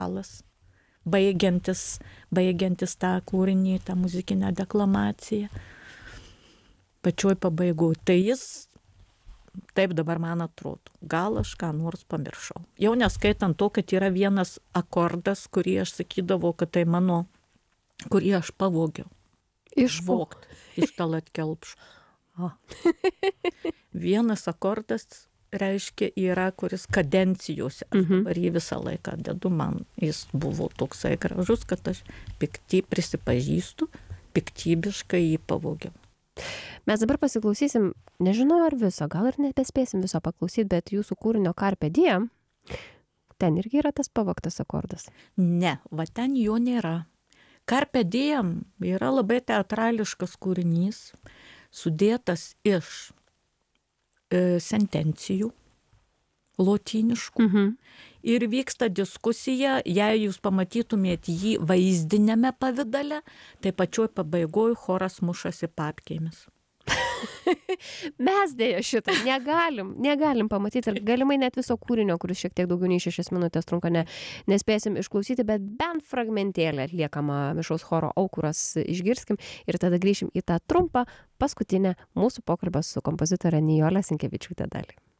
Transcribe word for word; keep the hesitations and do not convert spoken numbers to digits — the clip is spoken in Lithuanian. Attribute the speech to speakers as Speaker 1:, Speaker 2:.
Speaker 1: galas, baigiantis, baigiantis tą kūrinį, tą muzikinę deklamaciją, pačioj pabaigoj. Tai jis, taip dabar man atrodo, gal aš ką nors pamiršau. Jau neskaitant to, kad yra vienas akordas, kurį aš sakydavau, kad tai mano, kurį aš pavogiau. Išvokt iš Talat Kelpšo. Vienas akordas reiškia yra, kuris kadencijose, aš dabar jį visą laiką dedu, man jis buvo toksai gražus, kad aš pikty prisipažįstu, piktybiškai jį pavogiau.
Speaker 2: Mes dabar pasiklausysim, nežinau ar viso, gal ir nebespėsim viso paklausyti, bet jūsų kūrinio Carpe Diem, ten irgi yra tas pavogtas akordas.
Speaker 1: Ne, va ten jo nėra. Carpe Diem yra labai teatrališkas kūrinys, sudėtas iš sentencijų lotyniškų. Mhm. Ir vyksta diskusija, jei jūs pamatytumėt jį vaizdinėme pavidale, tai pačioj pabaigoj choras mušasi papkėmis.
Speaker 2: Mes dėja šitą negalim, negalim pamatyti ir galimai net viso kūrinio, kuris šiek tiek daugiau nei šešias minutės trunka, ne, nespėsim išklausyti, bet bent fragmentėlę atliekamą mišraus choro Aukuras išgirskim ir tada grįšim į tą trumpą paskutinę mūsų pokalbio su kompozitore Nijole Sinkevičiūte dalį.